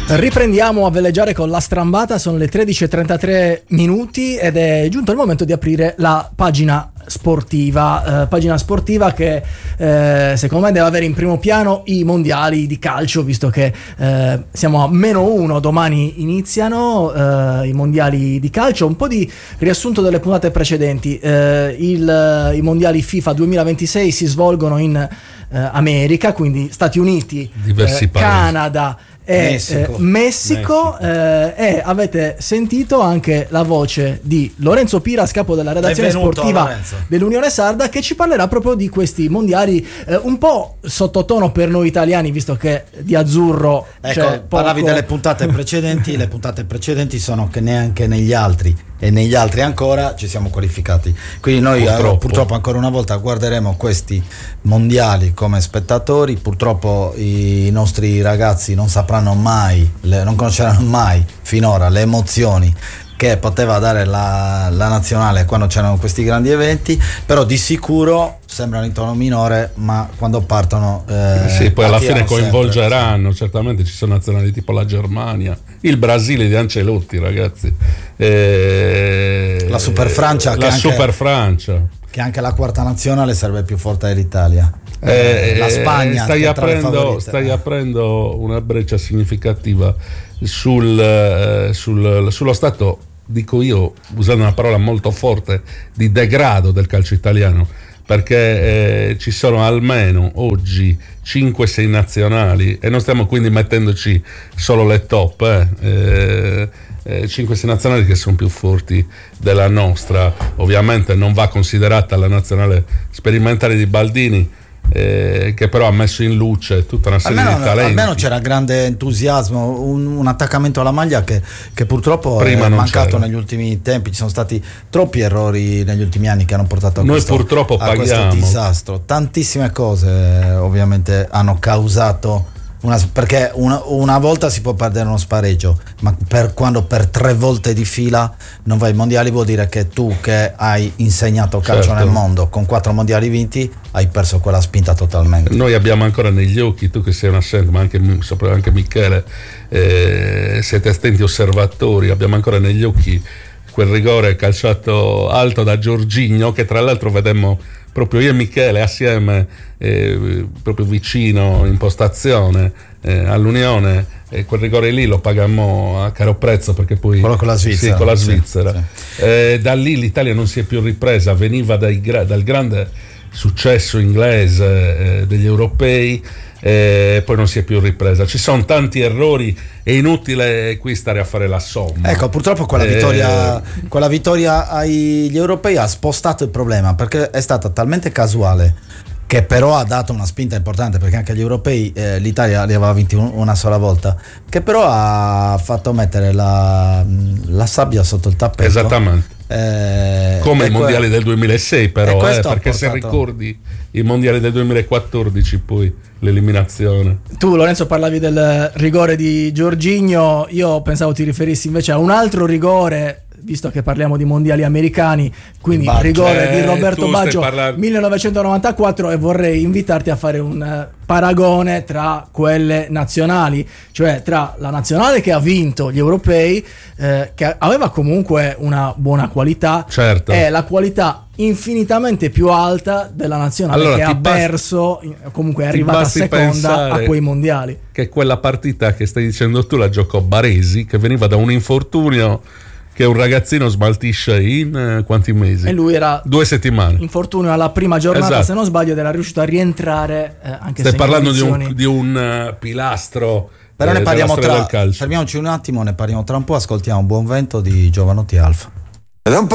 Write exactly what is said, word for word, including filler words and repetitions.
Riprendiamo a veleggiare con la strambata, sono le tredici e trentatré minuti ed è giunto il momento di aprire la pagina sportiva, eh, pagina sportiva che eh, secondo me deve avere in primo piano i mondiali di calcio, visto che eh, siamo a meno uno, domani iniziano eh, i mondiali di calcio. Un po' di riassunto delle puntate precedenti. eh, il, i mondiali FIFA duemilaventisei si svolgono in eh, America, quindi Stati Uniti, eh, Canada e Messico, eh, Messico, Messico. Eh, e avete sentito anche la voce di Lorenzo Piras, capo della redazione Benvenuto, sportiva Lorenzo. dell'Unione Sarda, che ci parlerà proprio di questi mondiali eh, un po' sottotono per noi italiani, visto che di azzurro ecco, c'è parlavi poco. delle puntate precedenti. Le puntate precedenti sono che neanche negli altri e negli altri ancora ci siamo qualificati, quindi noi purtroppo, eh, purtroppo ancora una volta guarderemo questi mondiali come spettatori. Purtroppo i nostri ragazzi non sapranno mai, le, non conosceranno mai finora le emozioni che poteva dare la, la nazionale quando c'erano questi grandi eventi, però di sicuro sembrano in tono minore, ma quando partono eh, sì, poi alla fine coinvolgeranno, sempre. Certamente ci sono nazionali tipo la Germania, il Brasile di Ancelotti, ragazzi, eh, la Super Francia, la che Super anche, Francia, che anche la quarta nazionale serve più forte dell'Italia. Eh, la Spagna stai aprendo, favorite, stai eh. aprendo una breccia significativa sul, eh, sul, sullo stato, dico io, usando una parola molto forte, di degrado del calcio italiano, perché eh, ci sono almeno oggi cinque sei nazionali e non stiamo quindi mettendoci solo le top, eh, eh, eh, cinque sei nazionali che sono più forti della nostra. Ovviamente non va considerata la nazionale sperimentale di Baldini, Eh, che però ha messo in luce tutta una serie almeno, di talenti. Almeno c'era grande entusiasmo, un, un attaccamento alla maglia che, che purtroppo Prima è mancato c'era. Negli ultimi tempi. Ci sono stati troppi errori negli ultimi anni che hanno portato a, Noi questo, purtroppo a questo disastro. Tantissime cose ovviamente hanno causato una, perché una, una volta si può perdere uno spareggio, ma per, quando per tre volte di fila non vai ai mondiali vuol dire che tu, che hai insegnato calcio, certo, nel mondo, con quattro mondiali vinti, hai perso quella spinta totalmente. Noi abbiamo ancora negli occhi, tu che sei un assente, ma anche, anche Michele, eh, siete attenti osservatori, abbiamo ancora negli occhi quel rigore calciato alto da Jorginho, che tra l'altro vedemmo proprio io e Michele assieme, eh, proprio vicino in postazione eh, all'Unione, e quel rigore lì lo pagammo a caro prezzo, perché poi quello con la Svizzera, sì, con la Svizzera. Sì, sì. Eh, da lì l'Italia non si è più ripresa, veniva dai, dal grande successo inglese eh, degli europei, e poi non si è più ripresa. Ci sono tanti errori, è inutile qui stare a fare la somma. Ecco, purtroppo quella eh, vittoria quella vittoria agli europei ha spostato il problema, perché è stata talmente casuale, che però ha dato una spinta importante, perché anche agli europei eh, l'Italia li aveva vinti un, una sola volta, che però ha fatto mettere la, la sabbia sotto il tappeto. Esattamente. Eh, come i que- mondiali del duemilasei, però, eh, perché portato... se ricordi i mondiali del duemilaquattordici, poi l'eliminazione. Tu, Lorenzo, parlavi del rigore di Jorginho, io pensavo ti riferissi invece a un altro rigore, visto che parliamo di mondiali americani, quindi Baggio. rigore Eh, di Roberto tu Baggio parlando... millenovecentonovantaquattro, e vorrei invitarti a fare un uh, paragone tra quelle nazionali, cioè tra la nazionale che ha vinto gli europei, eh, che aveva comunque una buona qualità, certo, e la qualità infinitamente più alta della nazionale, allora, che ha basti, perso, comunque è arrivata seconda a quei mondiali. Che quella partita che stai dicendo tu la giocò Baresi, che veniva da un infortunio che un ragazzino smaltisce in eh, quanti mesi? E lui era due settimane. Infortunio alla prima giornata, esatto, se non sbaglio, ed era riuscito a rientrare eh, anche Stai se parlando in condizioni... di un, di un uh, pilastro. Però eh, ne parliamo della storia tra del calcio. Fermiamoci un attimo, ne parliamo tra un po', ascoltiamo Buon Vento di Giovanotti Alfa. Ed è un po'